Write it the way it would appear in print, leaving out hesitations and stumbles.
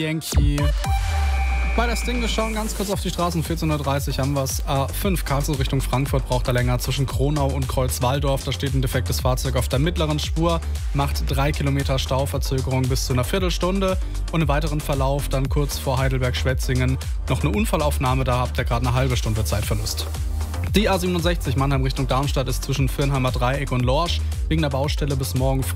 Yankee. Bei das Ding, wir schauen ganz kurz auf die Straßen. 14:30 Uhr haben wir es. A5 Karlsruhe Richtung Frankfurt braucht er länger zwischen Kronau und Kreuzwaldorf. Da steht ein defektes Fahrzeug auf der mittleren Spur, macht 3 Kilometer Stauverzögerung bis zu einer Viertelstunde. Und im weiteren Verlauf dann kurz vor Heidelberg-Schwetzingen noch eine Unfallaufnahme. Da habt ihr gerade eine halbe Stunde Zeitverlust. Die A67 Mannheim Richtung Darmstadt ist zwischen Firnheimer Dreieck und Lorsch wegen der Baustelle bis morgen früh